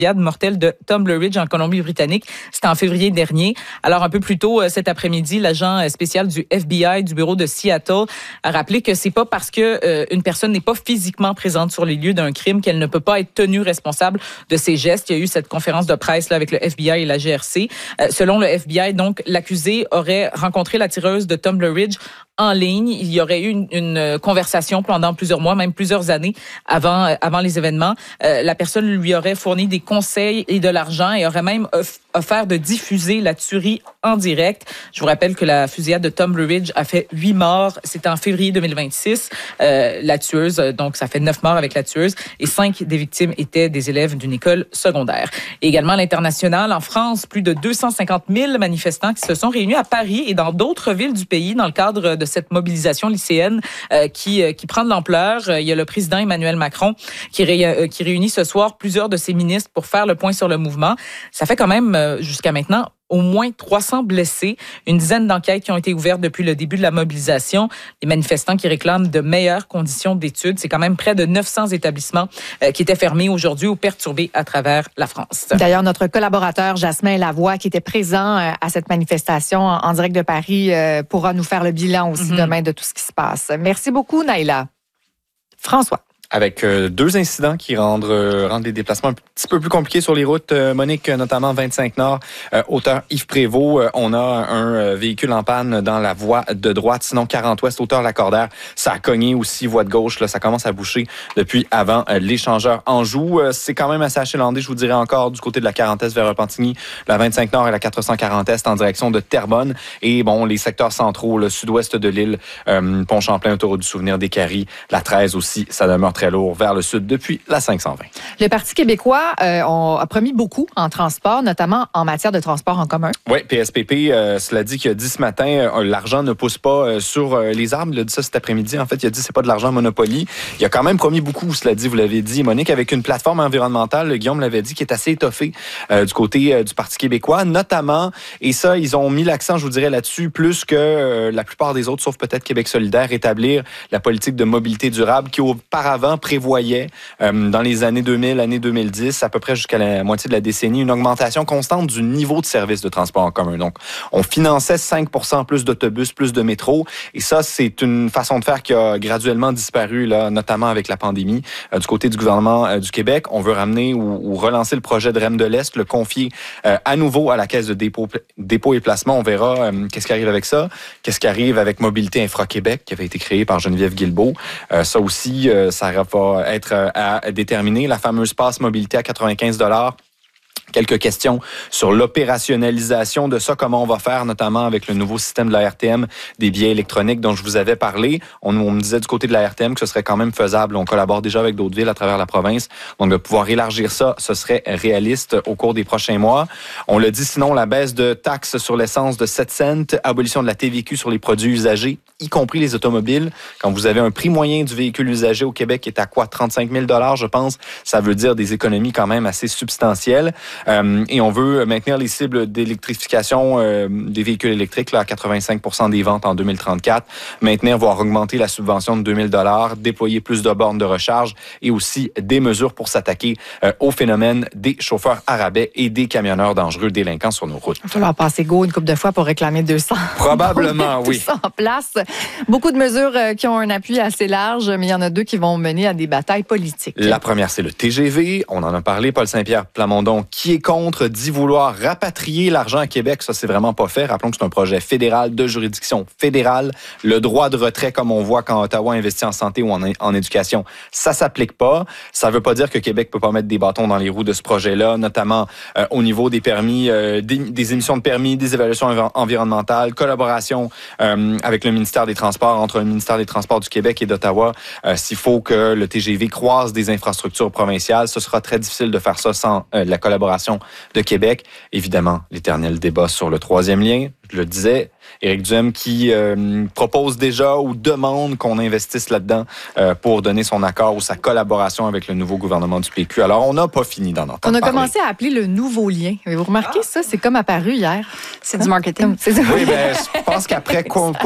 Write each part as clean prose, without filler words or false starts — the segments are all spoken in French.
mortelle de Tumbler Ridge en Colombie-Britannique. C'était en février dernier. Alors, un peu plus tôt cet après-midi, l'agent spécial du FBI du bureau de Seattle a rappelé que c'est pas parce que une personne n'est pas physiquement présente sur les lieux d'un crime qu'elle ne peut pas être tenue responsable de ses gestes. Il y a eu cette conférence de presse là, avec le FBI et la GRC. Selon le FBI, donc, l'accusé aurait rencontré la tireuse de Tumbler Ridge en ligne. Il y aurait eu une conversation pendant plusieurs mois, même plusieurs années avant les événements. La personne lui aurait fourni des conseils et de l'argent et aurait même offert de diffuser la tuerie en direct. Je vous rappelle que la fusillade de Tumbler Ridge a fait 8 morts. C'était en février 2026. La tueuse, donc ça fait 9 morts avec la tueuse et 5 des victimes étaient des élèves d'une école secondaire. Et également à l'international, en France, plus de 250 000 manifestants qui se sont réunis à Paris et dans d'autres villes du pays dans le cadre de cette mobilisation lycéenne qui prend de l'ampleur. Il y a le président Emmanuel Macron qui réunit ce soir plusieurs de ses ministres pour faire le point sur le mouvement. Ça fait quand même, jusqu'à maintenant, au moins 300 blessés, une dizaine d'enquêtes qui ont été ouvertes depuis le début de la mobilisation. Les manifestants qui réclament de meilleures conditions d'études. C'est quand même près de 900 établissements qui étaient fermés aujourd'hui ou perturbés à travers la France. D'ailleurs, notre collaborateur Jasmin Lavoie, qui était présent à cette manifestation en direct de Paris, pourra nous faire le bilan aussi demain de tout ce qui se passe. Merci beaucoup, Naïla. François. Avec 2 incidents qui rendent les déplacements un petit peu plus compliqués sur les routes. Monique, notamment 25 Nord, hauteur Yves Prévost. On a un véhicule en panne dans la voie de droite. Sinon, 40 Ouest, hauteur Lacordaire. Ça a cogné aussi, voie de gauche. Là, ça commence à boucher depuis avant l'échangeur Anjou. C'est quand même assez achalandé, je vous dirais encore, du côté de la 40 Est vers Repentigny, la 25 Nord et la 440 Est en direction de Terrebonne. Et bon, les secteurs centraux, le sud-ouest de l'île, Pont-Champlain, autoroute du Souvenir des Caries, la 13 aussi, ça demeure très lourd vers le sud depuis la 520. Le Parti québécois a promis beaucoup en transport, notamment en matière de transport en commun. Oui, PSPP, cela dit qu'il a dit ce matin, l'argent ne pousse pas sur les arbres. Il a dit ça cet après-midi. En fait, il a dit c'est pas de l'argent Monopoly. Il a quand même promis beaucoup, cela dit, vous l'avez dit, Monique, avec une plateforme environnementale, Guillaume l'avait dit, qui est assez étoffée du côté du Parti québécois, notamment, et ça, ils ont mis l'accent, je vous dirais, là-dessus, plus que la plupart des autres, sauf peut-être Québec solidaire, établir la politique de mobilité durable qui auparavant prévoyait dans les années 2000, années 2010, à peu près jusqu'à la moitié de la décennie, une augmentation constante du niveau de service de transport en commun. Donc, on finançait 5% plus d'autobus, plus de métro, et ça, c'est une façon de faire qui a graduellement disparu, là, notamment avec la pandémie. Du côté du gouvernement du Québec, on veut ramener ou relancer le projet de REM de l'Est, le confier à nouveau à la Caisse de dépôt et placement. On verra qu'est-ce qui arrive avec ça, qu'est-ce qui arrive avec Mobilité Infra-Québec, qui avait été créé par Geneviève Guilbeault. Ça aussi, ça va être à déterminer. La fameuse passe mobilité à 95 $. Quelques questions sur l'opérationnalisation de ça, comment on va faire, notamment avec le nouveau système de la RTM des billets électroniques dont je vous avais parlé. On me disait du côté de la RTM que ce serait quand même faisable. On collabore déjà avec d'autres villes à travers la province. Donc, de pouvoir élargir ça, ce serait réaliste au cours des prochains mois. On le dit sinon, la baisse de taxes sur l'essence de 7 cents, abolition de la TVQ sur les produits usagés, y compris les automobiles. Quand vous avez un prix moyen du véhicule usagé au Québec qui est à quoi? 35 000 $, je pense. Ça veut dire des économies quand même assez substantielles. Et on veut maintenir les cibles d'électrification des véhicules électriques là, à 85% des ventes en 2034, maintenir, voire augmenter la subvention de 2 000 $, déployer plus de bornes de recharge et aussi des mesures pour s'attaquer au phénomène des chauffeurs à rabais et des camionneurs dangereux délinquants sur nos routes. Il va falloir passer go une couple de fois pour réclamer 200. Probablement, oui. 200 en place. Beaucoup de mesures qui ont un appui assez large, mais il y en a 2 qui vont mener à des batailles politiques. La première, c'est le TGV. On en a parlé, Paul Saint-Pierre Plamondon, qui est contre, dit vouloir rapatrier l'argent à Québec. Ça, c'est vraiment pas fait. Rappelons que c'est un projet fédéral de juridiction fédérale. Le droit de retrait, comme on voit quand Ottawa investit en santé ou en éducation, ça s'applique pas. Ça veut pas dire que Québec peut pas mettre des bâtons dans les roues de ce projet-là, notamment au niveau des permis, des émissions de permis, des évaluations environnementales, collaboration avec le ministère des Transports, entre le ministère des Transports du Québec et d'Ottawa. S'il faut que le TGV croise des infrastructures provinciales, ce sera très difficile de faire ça sans la collaboration de Québec. Évidemment, l'éternel débat sur le 3e lien. Je le disais, Éric Duhem qui propose déjà ou demande qu'on investisse là-dedans pour donner son accord ou sa collaboration avec le nouveau gouvernement du PQ. Alors, on n'a pas fini d'en entendre parler. On a commencé à appeler le nouveau lien. Avez-vous remarqué ça? C'est comme apparu hier. C'est du marketing. Oui, ben, je pense qu'après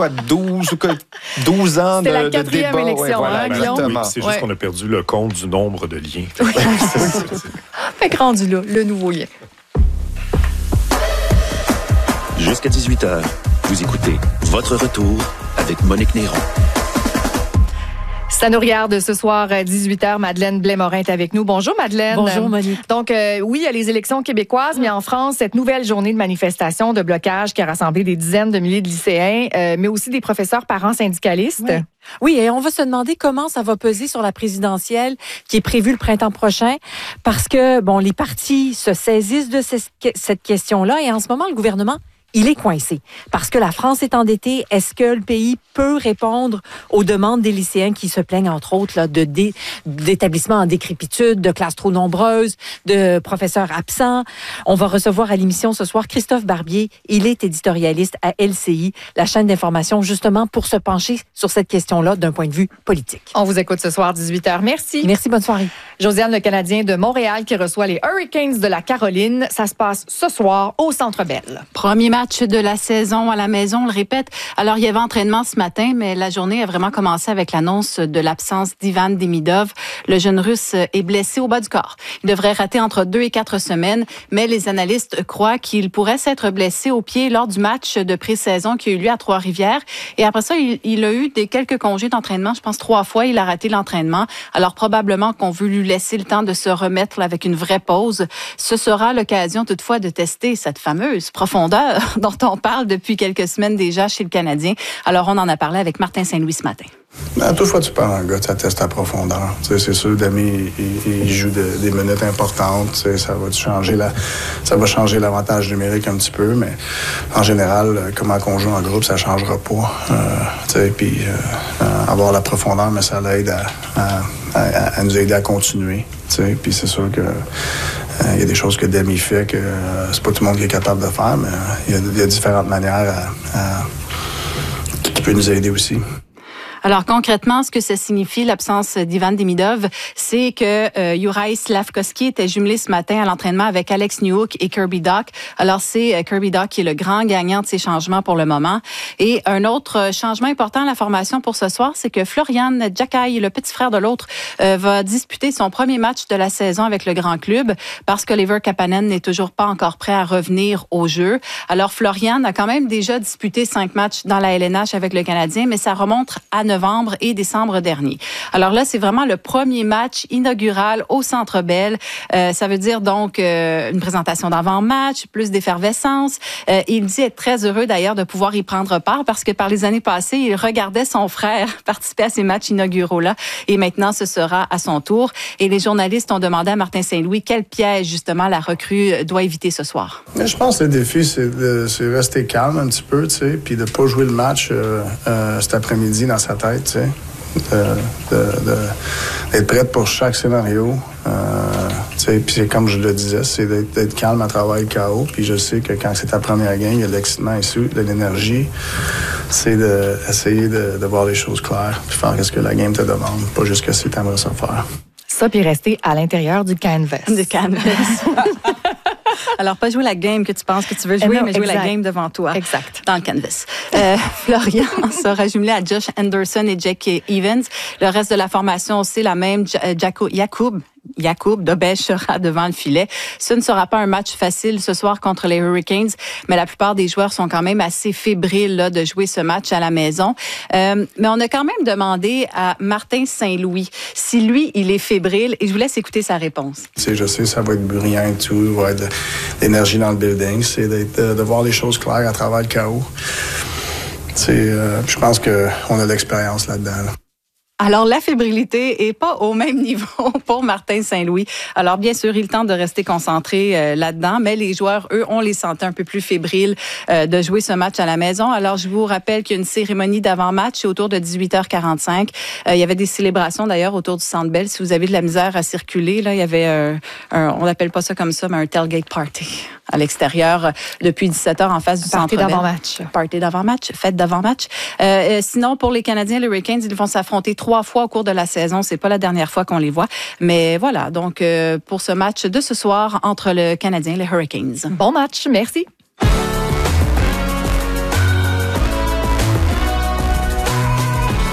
12 ans de la 4e débat. élection, Voilà, Guillaume? Oui, c'est juste qu'on a perdu le compte du nombre de liens. Oui. Fait que rendu là, le nouveau lien. Jusqu'à 18h, vous écoutez Votre Retour avec Monique Néron. Ça nous regarde ce soir à 18h. Madeleine Blais-Morin est avec nous. Bonjour, Madeleine. Bonjour, Monique. Donc, oui, il y a les élections québécoises, mais en France, cette nouvelle journée de manifestation, de blocage qui a rassemblé des dizaines de milliers de lycéens, mais aussi des professeurs, parents, syndicalistes. Oui, et on va se demander comment ça va peser sur la présidentielle qui est prévue le printemps prochain, parce que, bon, les partis se saisissent de cette question-là, et en ce moment, le gouvernement, il est coincé parce que la France est endettée. Est-ce que le pays peut répondre aux demandes des lycéens qui se plaignent, entre autres, là, d'établissements en décrépitude, de classes trop nombreuses, de professeurs absents? On va recevoir à l'émission ce soir Christophe Barbier. Il est éditorialiste à LCI, la chaîne d'information, justement pour se pencher sur cette question-là d'un point de vue politique. On vous écoute ce soir, 18h. Merci. Merci, bonne soirée. Josiane, le Canadien de Montréal qui reçoit les Hurricanes de la Caroline. Ça se passe ce soir au Centre Bell. Premier match de la saison à la maison, on le répète. Alors, il y avait entraînement ce matin, mais la journée a vraiment commencé avec l'annonce de l'absence d'Ivan Demidov. Le jeune Russe est blessé au bas du corps. Il devrait rater entre 2 et 4 semaines, mais les analystes croient qu'il pourrait s'être blessé au pied lors du match de pré-saison qui a eu lieu à Trois-Rivières. Et après ça, il a eu quelques congés d'entraînement. Je pense 3 fois, il a raté l'entraînement. Alors, probablement qu'on veut lui laisser le temps de se remettre là, avec une vraie pause. Ce sera l'occasion toutefois de tester cette fameuse profondeur dont on parle depuis quelques semaines déjà chez le Canadien. Alors, on en a parlé avec Martin Saint-Louis ce matin. Toutefois, tu parles un gars, ça teste à profondeur. C'est sûr, Dami, il joue des minutes importantes. Ça va changer l'avantage numérique un petit peu, mais en général, comment on joue en groupe, ça ne changera pas. Puis avoir la profondeur, mais ça l'aide à nous aider à continuer. Puis c'est sûr que il y a des choses que Dami fait que c'est pas tout le monde qui est capable de faire, mais il y a différentes manières qui peuvent nous aider aussi. Alors concrètement, ce que ça signifie, l'absence d'Ivan Demidov, c'est que Juraj Slafkovský était jumelé ce matin à l'entraînement avec Alex Newhook et Kirby Dach. Alors c'est Kirby Dach qui est le grand gagnant de ces changements pour le moment. Et un autre changement important à la formation pour ce soir, c'est que Florian Djakai, le petit frère de l'autre, va disputer son premier match de la saison avec le grand club parce que Lever Kapanen n'est toujours pas encore prêt à revenir au jeu. Alors Florian a quand même déjà disputé 5 matchs dans la LNH avec le Canadien, mais ça remonte à novembre et décembre dernier. Alors là, c'est vraiment le premier match inaugural au Centre Bell. Ça veut dire donc une présentation d'avant-match, plus d'effervescence. Il dit être très heureux d'ailleurs de pouvoir y prendre part parce que par les années passées, il regardait son frère participer à ces matchs inauguraux-là et maintenant, ce sera à son tour. Et les journalistes ont demandé à Martin Saint-Louis quel piège, justement, la recrue doit éviter ce soir. Mais je pense que le défi, c'est rester calme un petit peu, tu sais, puis de ne pas jouer le match cet après-midi dans sa tête, tu sais. D'être prête pour chaque scénario. Puis comme je le disais, c'est d'être calme à travers le chaos. Puis je sais que quand c'est ta première game, il y a de l'excitement issu, de l'énergie. C'est d'essayer de voir les choses claires, puis faire ce que la game te demande, pas juste ce que tu aimerais ça faire. Ça, puis rester à l'intérieur du canvas. Du canvas. Alors, pas jouer la game que tu penses que tu veux jouer, mais jouer la game devant toi. Exact. Dans le canvas. Florian sera jumelé à Josh Anderson et Jake Evans. Le reste de la formation, c'est la même. Jakub Dobes sera devant le filet. Ce ne sera pas un match facile ce soir contre les Hurricanes, mais la plupart des joueurs sont quand même assez fébriles là, de jouer ce match à la maison. Mais on a quand même demandé à Martin Saint-Louis si lui, il est fébrile, et je vous laisse écouter sa réponse. Je sais, ça va être bruyant et tout, il va y avoir de l'énergie dans le building, c'est de voir les choses claires à travers le chaos. Je pense qu'on a de l'expérience là-dedans. Là. Alors, la fébrilité est pas au même niveau pour Martin Saint-Louis. Alors, bien sûr, il tente de rester concentré là-dedans, mais les joueurs, eux, on les sentait un peu plus fébriles de jouer ce match à la maison. Alors, je vous rappelle qu'il y a une cérémonie d'avant-match autour de 18h45. Il y avait des célébrations, d'ailleurs, autour du Centre Bell. Si vous avez de la misère à circuler, là, il y avait on n'appelle pas ça comme ça, mais un tailgate party à l'extérieur depuis 17h en face du Centre Bell. Party d'avant-match, fête d'avant-match. Sinon, pour les Canadiens, les Hurricanes, ils vont s'affronter 3 fois au cours de la saison. C'est pas la dernière fois qu'on les voit. Mais voilà, donc pour ce match de ce soir entre le Canadien et les Hurricanes. Bon match, merci.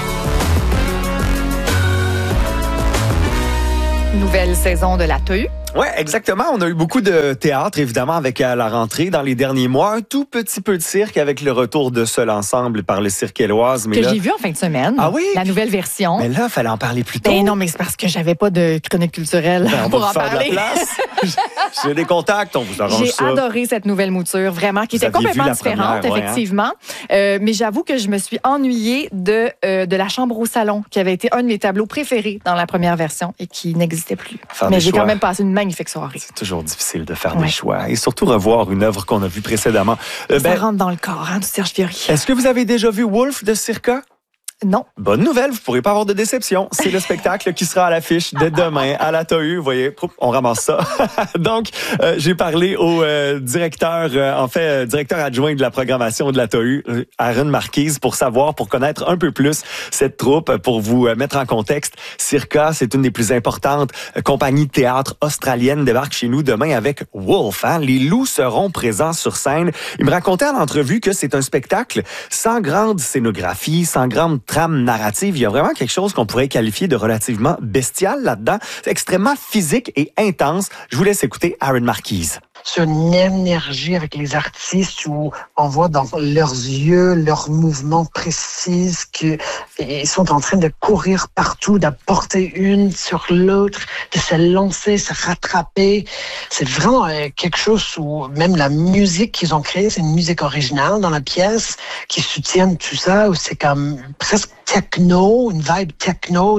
Nouvelle saison de la TEU. Oui, exactement. On a eu beaucoup de théâtre, évidemment, avec la rentrée dans les derniers mois. Un tout petit peu de cirque avec le retour de Seul Ensemble par le Cirque Éloise. Que j'ai vu en fin de semaine. Ah oui? La nouvelle version. Mais là, il fallait en parler plus tôt. Ben non, mais c'est parce que j'avais pas de chronique culturelle pour en parler. De la place. J'ai des contacts, on vous arrange ça. J'ai adoré cette nouvelle mouture, vraiment, qui était complètement différente, effectivement. Mais j'avoue que je me suis ennuyée de la chambre au salon, qui avait été un de mes tableaux préférés dans la première version et qui n'existait plus. Mais j'ai quand même passé une magnifique soirée. C'est toujours difficile de faire des choix et surtout revoir une œuvre qu'on a vue précédemment. Ça rentre dans le corps, hein, du Serge Fiori. Est-ce que vous avez déjà vu Wolf de Circa? Non. Bonne nouvelle, vous ne pourrez pas avoir de déception. C'est le spectacle qui sera à l'affiche dès demain à la TAU. Vous voyez, on ramasse ça. Donc, j'ai parlé au directeur adjoint de la programmation de la TAU, Aaron Marquise, pour connaître un peu plus cette troupe, pour vous mettre en contexte. Circa, c'est une des plus importantes compagnies de théâtre australiennes, débarque chez nous demain avec Wolf. Hein? Les loups seront présents sur scène. Il me racontait en entrevue que c'est un spectacle sans grande scénographie, sans grande trame narrative. Il y a vraiment quelque chose qu'on pourrait qualifier de relativement bestial là-dedans. C'est extrêmement physique et intense. Je vous laisse écouter Aaron Marquise. C'est une énergie avec les artistes où on voit dans leurs yeux, leurs mouvements précis qu'ils sont en train de courir partout, d'apporter une sur l'autre, de se lancer, se rattraper. C'est vraiment quelque chose où même la musique qu'ils ont créée, c'est une musique originale dans la pièce qui soutiennent tout ça, où c'est comme presque techno, une vibe techno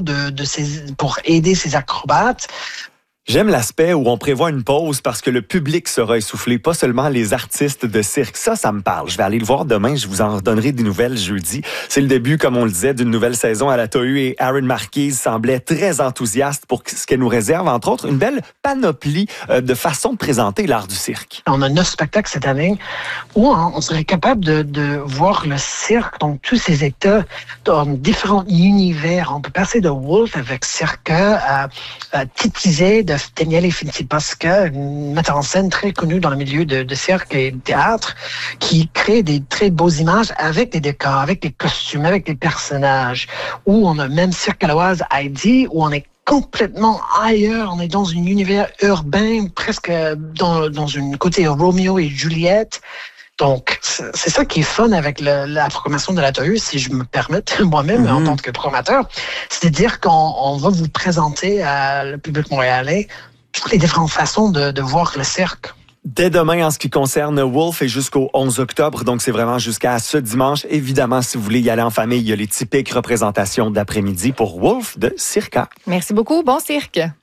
pour aider ces acrobates. J'aime l'aspect où on prévoit une pause parce que le public sera essoufflé, pas seulement les artistes de cirque. Ça me parle. Je vais aller le voir demain. Je vous en donnerai des nouvelles jeudi. C'est le début, comme on le disait, d'une nouvelle saison à la TAU et Aaron Marquise semblait très enthousiaste pour ce qu'elle nous réserve, entre autres, une belle panoplie de façons de présenter l'art du cirque. On a 9 spectacles cette année où on serait capable de voir le cirque dans tous ses états, dans différents univers. On peut passer de Wolf avec Circa à Titizé de Daniele Filipasca, une metteur en scène très connue dans le milieu de cirque et de théâtre, qui crée des très beaux images avec des décors, avec des costumes, avec des personnages. Où on a même Cirque Éloise Heidi, où on est complètement ailleurs. On est dans un univers urbain, presque dans une côté Roméo et Juliette. Donc, c'est ça qui est fun avec la programmation de la TAU, si je me permets, moi-même, en tant que programmateur. C'est-à-dire qu'on va vous présenter à le public montréalais toutes les différentes façons de voir le cirque. Dès demain, en ce qui concerne Wolf, et jusqu'au 11 octobre, donc c'est vraiment jusqu'à ce dimanche. Évidemment, si vous voulez y aller en famille, il y a les typiques représentations d'après-midi pour Wolf de Circa. Merci beaucoup. Bon cirque.